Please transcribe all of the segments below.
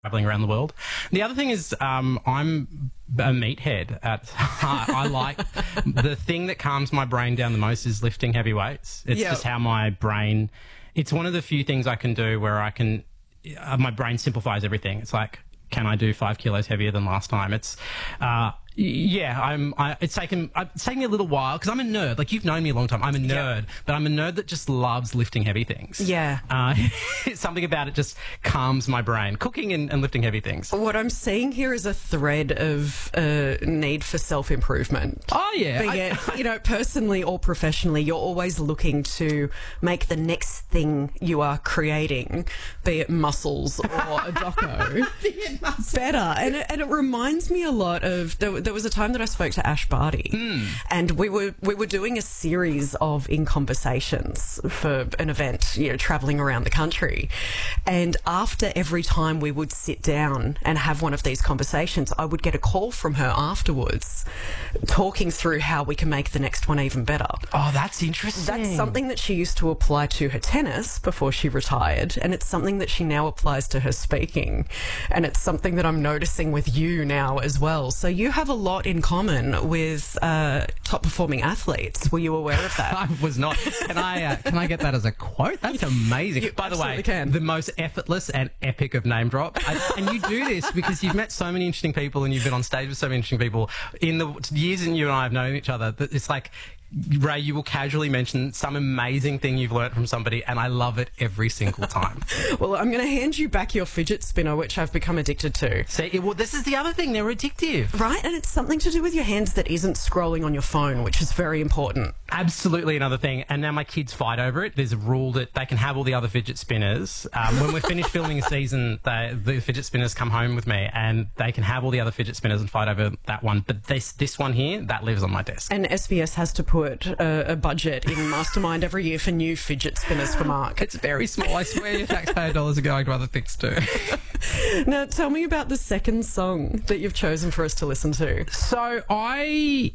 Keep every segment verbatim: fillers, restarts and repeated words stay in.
traveling around the world. The other thing is um, I'm a meathead at heart. I like the thing that calms my brain down the most is lifting heavy weights. It's Yep. just how my brain, it's one of the few things I can do where I can, uh, my brain simplifies everything. It's like, can I do five kilos heavier than last time? It's, uh, yeah, I'm. I, it's taken. It's taken me a little while because I'm a nerd. Like you've known me a long time. I'm a nerd, but I'm a nerd that just loves lifting heavy things. Yeah. Uh, something about it just calms my brain. Cooking and, and lifting heavy things. What I'm seeing here is a thread of uh, need for self-improvement. Oh yeah. Be I- it, you know, personally or professionally, you're always looking to make the next thing you are creating, be it muscles or a doco, better. And it, and it reminds me a lot of there, there was a time that I spoke to Ash Barty, Hmm. and we were we were doing a series of In Conversations for an event, you know, traveling around the country. And after every time we would sit down and have one of these conversations, I would get a call from her afterwards, talking through how we can make the next one even better. oh, that's interesting. That's something that she used to apply to her tennis before she retired, and it's something that she now applies to her speaking, and it's something that I'm noticing with you now as well. So you have a lot in common with uh, top performing athletes. Were you aware of that? I was not. Can I? Uh, can I get that as a quote? That's amazing. You By the way, absolutely can. the most effortless and epic of name drop. I, and you do this because you've met so many interesting people and you've been on stage with so many interesting people in the years that you and I have known each other. That it's like. Ray, you will casually mention some amazing thing you've learnt from somebody, and I love it every single time. Well, I'm going to hand you back your fidget spinner, which I've become addicted to. See, it, well, this is the other thing; they're addictive. Right? And it's something to do with your hands that isn't scrolling on your phone, which is very important. Absolutely another thing. And now my kids fight over it. There's a rule that they can have all the other fidget spinners. Um, when we're finished filming a season, they, the fidget spinners come home with me and they can have all the other fidget spinners and fight over that one. But this this one here, that lives on my desk. And S B S has to put a, a budget in Mastermind every year for new fidget spinners for Mark. It's very small. I swear your taxpayer dollars are going to other things too. Now, tell me about the second song that you've chosen for us to listen to. So I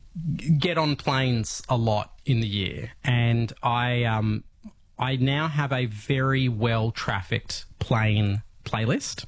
get on planes a lot in the year, and I um I now have a very well trafficked plane playlist,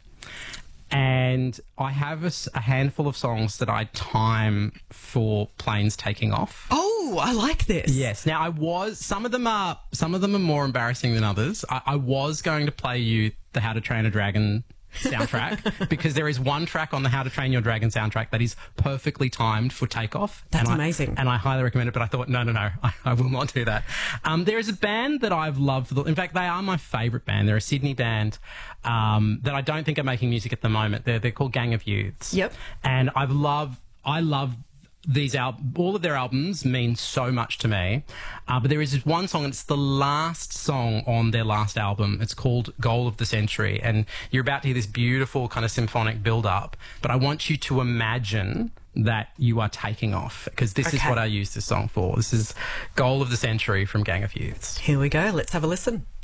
and I have a, s- a handful of songs that I time for planes taking off. Oh, I like this. Yes. Now I was some of them are some of them are more embarrassing than others. I, I was going to play you the How to Train a Dragon soundtrack because there is one track on the How to Train Your Dragon soundtrack that is perfectly timed for takeoff. That's and I- amazing. and I highly recommend it. But I thought, no, no, no, I, I will not do that. Um, there is a band that I've loved. For the, in fact, they are my favourite band. They're a Sydney band um, that I don't think are making music at the moment. They're they're called Gang of Youths. Yep. And I've loved. I love these al- all of their albums mean so much to me, uh, but there is this one song, and it's the last song on their last album. It's called Goal of the Century, and you're about to hear this beautiful kind of symphonic build-up, but I want you to imagine that you are taking off, because this is Okay. what I use this song for. This is Goal of the Century from Gang of Youths. Here we go. Let's have a listen.